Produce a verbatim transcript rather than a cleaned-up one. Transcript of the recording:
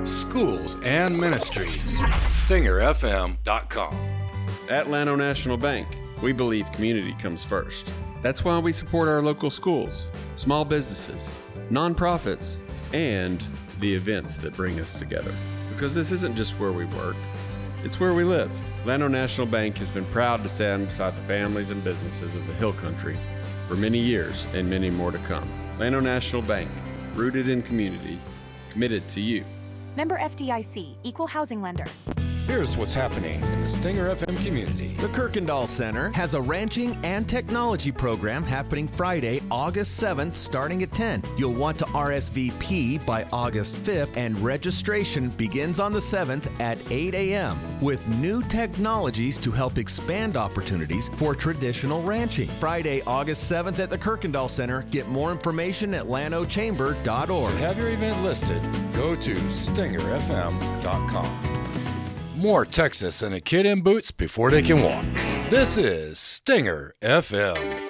schools, and ministries. Stinger F M dot com. At Llano National Bank, we believe community comes first. That's why we support our local schools, small businesses, nonprofits, and the events that bring us together. Because this isn't just where we work, it's where we live. Llano National Bank has been proud to stand beside the families and businesses of the Hill Country for many years and many more to come. Llano National Bank, rooted in community, committed to you. Member F D I C, Equal Housing Lender. Here's what's happening in the Stinger F M community. The Kirkendall Center has a ranching and technology program happening Friday, August seventh, starting at ten. You'll want to R S V P by August fifth, and registration begins on the seventh at eight a.m. with new technologies to help expand opportunities for traditional ranching. Friday, August seventh at the Kirkendall Center. Get more information at llano chamber dot org. To have your event listed, go to stinger f m dot com. More Texas and a kid in boots before they can walk. This is Stinger F M.